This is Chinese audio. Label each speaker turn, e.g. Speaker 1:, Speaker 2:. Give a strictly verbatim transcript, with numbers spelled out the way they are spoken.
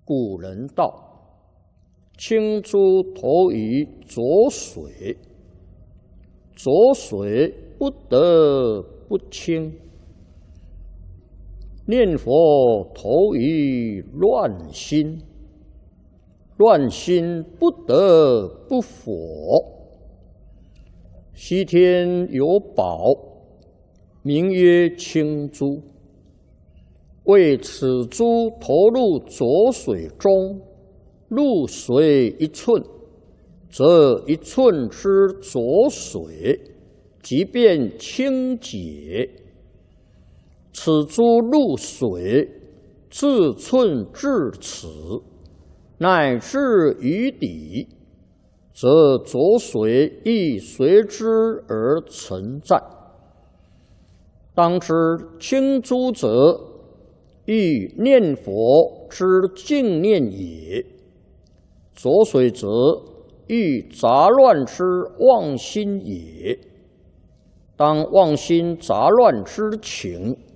Speaker 1: 古人道：“清珠投于浊水，浊水不得不清；念佛投于乱心，乱心不得不佛。西天有宝，名曰清珠。为此珠投入浊水中，入水一寸，则一寸之浊水即便清洁。此珠入水，自寸至此，乃至于底，则浊水亦随之而存在。当知清珠者，欲念佛之净念也；浊水则欲杂乱之妄心也。当妄心杂乱之情，